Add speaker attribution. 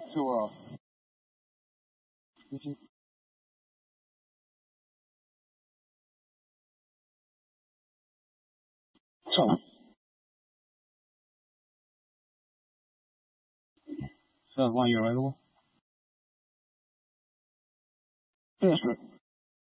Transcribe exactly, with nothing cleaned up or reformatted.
Speaker 1: to uh, did you? So, so when you're available. Yes, sir.